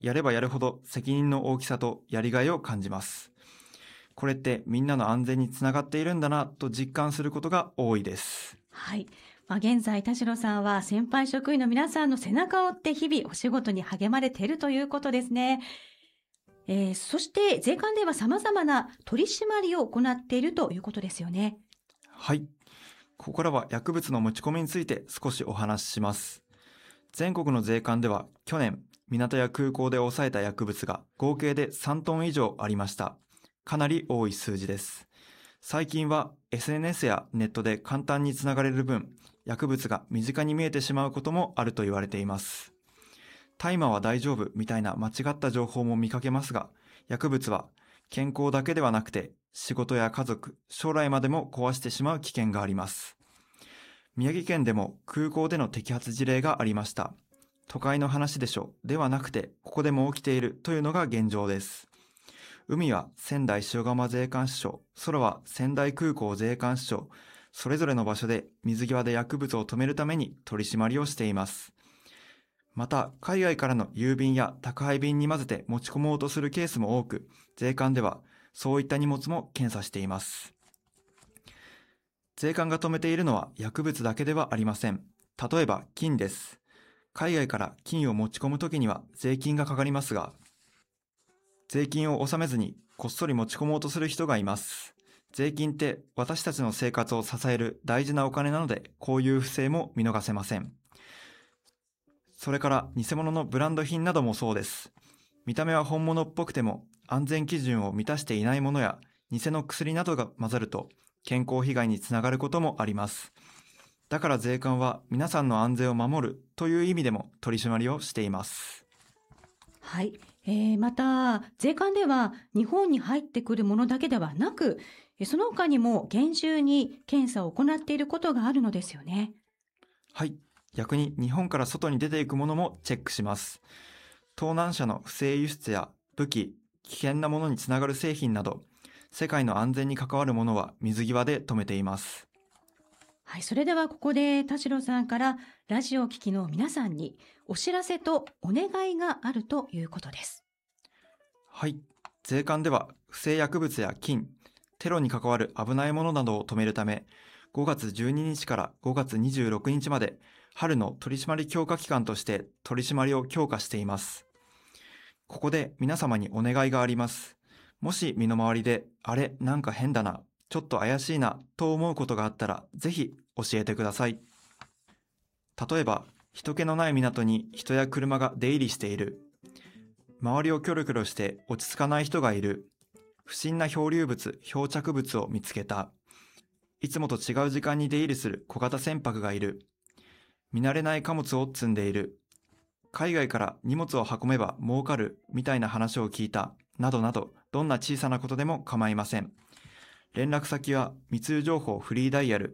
やればやるほど責任の大きさとやりがいを感じます。これってみんなの安全につながっているんだなと実感することが多いです。 はい。現在、田代さんは先輩職員の皆さんの背中を追って日々お仕事に励まれているということですね。そして税関では様々な取り締まりを行っているということですよね。 はい。ここからは薬物の持ち込みについて少しお話しします。全国の税関では去年、港や空港で抑えた薬物が合計で3トン以上ありました。かなり多い数字です。最近は SNS やネットで簡単につながれる分、薬物が身近に見えてしまうこともあると言われています。大麻は大丈夫みたいな間違った情報も見かけますが、薬物は健康だけではなくて仕事や家族、将来までも壊してしまう危険があります。宮城県でも空港での摘発事例がありました。都会の話でしょではなくて、ここでも起きているというのが現状です。海は仙台塩釜税関支署、空は仙台空港税関支署、それぞれの場所で水際で薬物を止めるために取り締まりをしています。また、海外からの郵便や宅配便に混ぜて持ち込もうとするケースも多く、税関ではそういった荷物も検査しています。税関が止めているのは薬物だけではありません。例えば金です。海外から金を持ち込むときには税金がかかりますが、税金を納めずにこっそり持ち込もうとする人がいます。税金って私たちの生活を支える大事なお金なので、こういう不正も見逃せません。それから偽物のブランド品などもそうです。見た目は本物っぽくても安全基準を満たしていないものや偽の薬などが混ざると健康被害につながることもあります。だから税関は皆さんの安全を守るという意味でも取り締まりをしています。 はい。また、税関では日本に入ってくるものだけではなく、その他にも厳重に検査を行っていることがあるのですよね。 はい。逆に日本から外に出ていくものもチェックします。盗難車の不正輸出や武器、危険なものにつながる製品など、世界の安全に関わるものは水際で止めています。 はい。それではここで田代さんからラジオを聞きの皆さんにお知らせとお願いがあるということです。 はい。税関では不正薬物や金、テロに関わる危ないものなどを止めるため、5月12日から5月26日まで春の取締り強化期間として取り締まりを強化しています。ここで皆様にお願いがあります。もし身の回りで、あれ、なんか変だな、ちょっと怪しいなと思うことがあったら、ぜひ教えてください。例えば、人気のない港に人や車が出入りしている。周りをキョロキョロして落ち着かない人がいる。不審な漂流物、漂着物を見つけた。いつもと違う時間に出入りする小型船舶がいる。見慣れない貨物を積んでいる。海外から荷物を運べば儲かるみたいな話を聞いた。などなど、どんな小さなことでも構いません。連絡先は密輸情報フリーダイヤル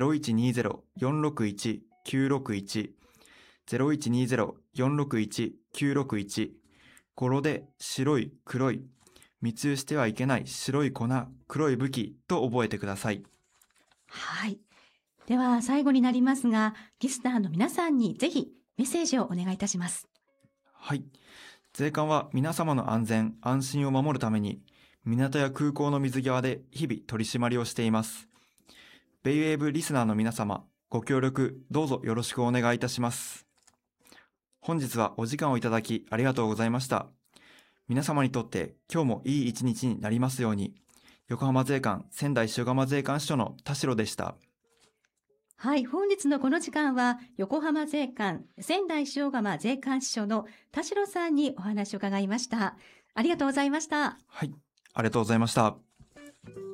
0120-461-961 0120-461-961語呂で白い黒い密輸してはいけない白い粉黒い武器と覚えてください。 はい。では最後になりますが、リスナーの皆さんにぜひメッセージをお願いいたします。 はい。税関は皆様の安全安心を守るために港や空港の水際で日々取り締まりをしています。ベイウェーブリスナーの皆様、ご協力どうぞよろしくお願いいたします。本日はお時間をいただきありがとうございました。皆様にとって今日もいい一日になりますように。横浜税関仙台塩釜税関支署の田代でした。 はい、本日のこの時間は横浜税関仙台塩釜税関支署の田代さんにお話を伺いました。ありがとうございました。 はい、ありがとうございました。